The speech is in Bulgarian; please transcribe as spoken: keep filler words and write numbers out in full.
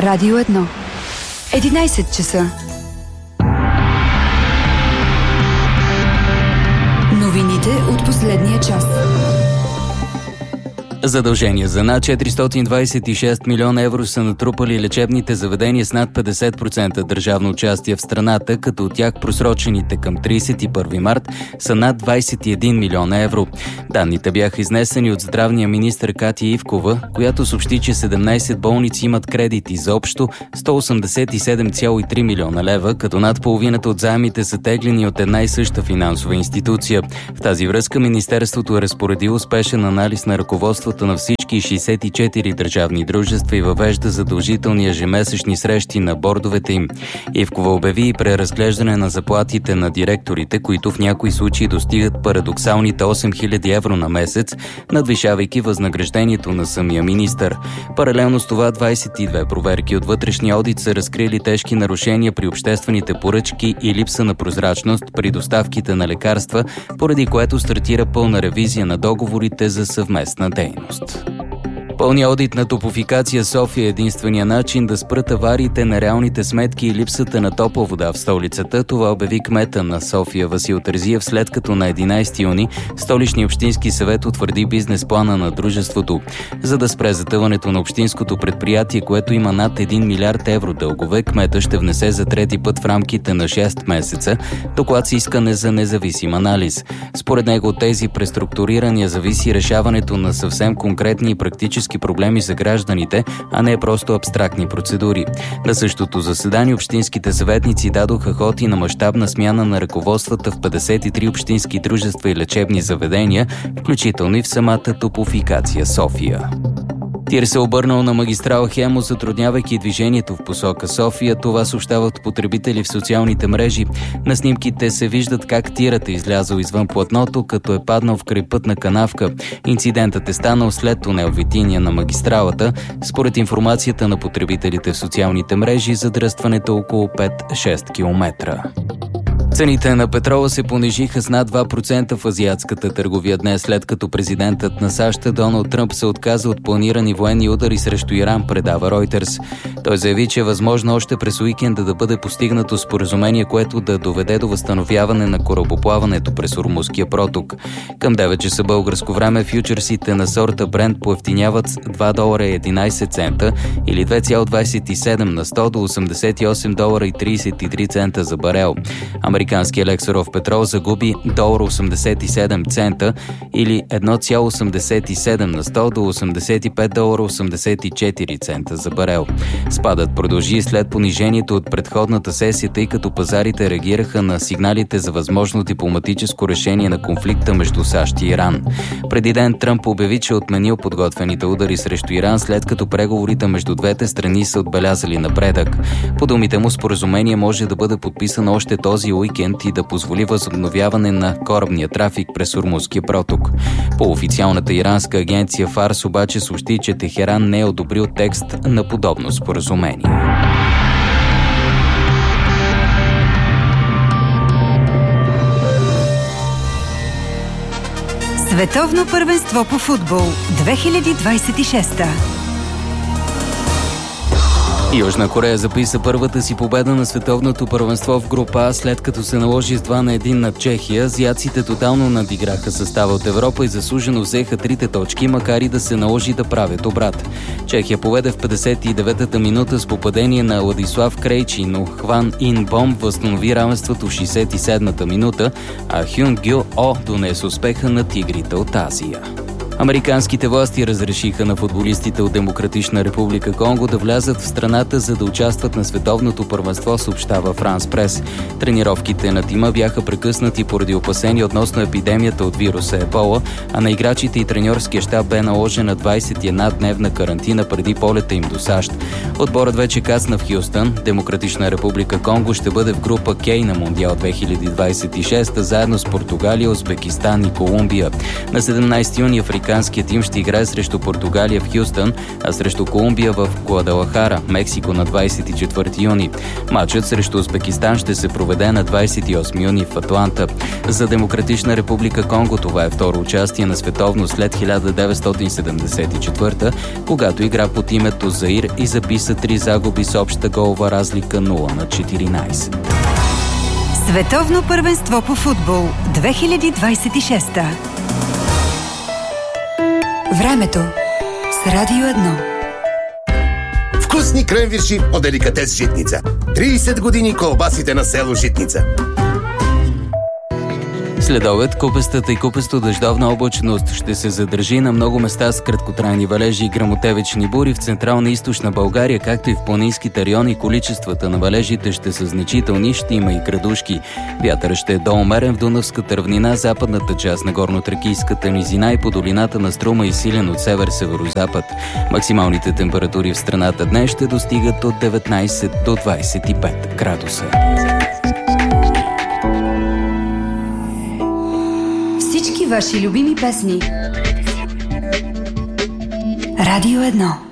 Радио едно. единайсет часа. Новините от последния час. Задължения за над четиристотин двайсет и шест милиона евро са натрупали лечебните заведения с над петдесет процента държавно участие в страната, като от тях просрочените към трийсет и първи март са над двайсет и един милиона евро. Данните бяха изнесени от здравния министър Катя Ивкова, която съобщи, че седемнайсет болници имат кредити за общо сто осемдесет и седем цяло и три милиона лева, като над половината от заемите са теглени от една и съща финансова институция. В тази връзка Министерството е разпоредило спешен анализ на ръководството на всички шейсет и четири държавни дружества и въвежда задължителни ежемесечни срещи на бордовете им. Ивкова обяви и преразглеждане на заплатите на директорите, които в някои случаи достигат парадоксалните осем хиляди евро на месец, надвишавайки възнаграждението на самия министър. Паралелно с това двайсет и две проверки от вътрешния одит са разкрили тежки нарушения при обществените поръчки и липса на прозрачност при доставките на лекарства, поради което стартира пълна ревизия на договорите за съвместна дейност. Пълният одит на Топлофикация София е единствения начин да спрат авариите, нереалните сметки и липсата на топла вода в столицата. Това обяви кмета на София Васил Терзиев, след като на единайсети юни Столичния общински съвет утвърди бизнес плана на дружеството. За да спре затъването на общинското предприятие, което има над един милиард евро дългове, кмета ще внесе за трети път в рамките на шест месеца доклад с искане за независим анализ. Според него от тези преструктурирания зависи решаването на съвсем конкретни и практически проблеми за гражданите, а не просто абстрактни процедури. На същото заседание общинските съветници дадоха ход и на мащабна смяна на ръководствата в петдесет и три общински дружества и лечебни заведения, включително и в самата Топлофикация София. Тир се обърнал на магистрала Хемус, затруднявайки движението в посока София. Това съобщават потребители в социалните мрежи. На снимките се виждат как тирът е излязъл извън платното, като е паднал в крайпътна канавка. Инцидентът е станал след тунел Витиния на магистралата. Според информацията на потребителите в социалните мрежи, задръстването около пет-шест километра. Цените на петрола се понижиха с над два процента в азиатската търговия днес, след като президентът на САЩ Доналд Тръмп се отказа от планирани военни удари срещу Иран, предава Ройтерс. Той заяви, че е възможно още през уикенда да бъде постигнато споразумение, което да доведе до възстановяване на корабоплаването през Ормузския проток. Към девет часа българско време фючерсите на сорта Брент поевтиняват с два долара и единайсет цента или две цяло двайсет и седем на сто до осемдесет и осем долара и трийсет и три цента за барел. Американският лексоров петрол загуби един долар осемдесет и седем цента или едно цяло осемдесет и седем на сто до осемдесет и пет долара осемдесет и четири цента за барел. Спадът продължи след понижението от предходната сесия, тъй като пазарите реагираха на сигналите за възможно дипломатическо решение на конфликта между САЩ и Иран. Преди ден Тръмп обяви, че отменил подготвените удари срещу Иран, след като преговорите между двете страни са отбелязали напредък. По думите му, споразумение може да бъде подписано още този уикенд и да позволи възобновяване на корабния трафик през Ормузския проток. По официалната иранска агенция Фарс обаче съобщи, че Техеран не е одобрил текст на подобно споразумение. Световно първенство по футбол две хиляди двайсет и шеста. Южна Корея записа първата си победа на световното първенство в група А, след като се наложи с два на един над Чехия. Азиаците тотално надиграха състава от Европа и заслужено взеха трите точки, макар и да се наложи да правят обрат. Чехия поведе в петдесет и деветата минута с попадение на Владислав Крейчи, но Хван Ин Бом възстанови равенството в шейсет и седмата минута, а Хюн Гю О донес успеха на тигрите от Азия. Американските власти разрешиха на футболистите от Демократична република Конго да влязат в страната, за да участват на световното първенство, съобщава Франс Прес. Тренировките на тима бяха прекъснати поради опасения относно епидемията от вируса Ебола, а на играчите и треньорския щаб бе наложена двайсет и една дневна карантина преди полета им до САЩ. Отборът вече кацна в Хюстън. Демократична република Конго ще бъде в група К на Мондиал две хиляди двайсет и шеста, заедно с Португалия, Узбекистан и Колумбия. На седемнайсети юни Африка американският тим ще играе срещу Португалия в Хюстън, а срещу Колумбия в Гуадалахара, Мексико на двадесет и четвърти юни. Матчът срещу Узбекистан ще се проведе на двадесет и осми юни в Атланта. За Демократична република Конго това е второ участие на световно след хиляда деветстотин седемдесет и четвърта, когато игра под името Заир и записа три загуби с обща голова разлика нула на четиринадесет. Световно първенство по футбол две хиляди двадесет и шеста. Времето с Радио едно. Вкусни кренвирши от деликатес Житница. тридесет години колбасите на село Житница. Следобед купестата и купесто дъждовна облачност ще се задържи на много места с краткотрайни валежи и гръмотевични бури в централна и източна България, както и в планинските райони. Количествата на валежите ще са значителни, ще има и градушки. Вятърът ще е доумерен в Дунавската равнина, западната част на горнотракийската низина и по долината на Струма и силен от север-северозапад. Максималните температури в страната днес ще достигат от деветнадесет до двадесет и пет градуса. Всички ваши любими песни. Радио едно.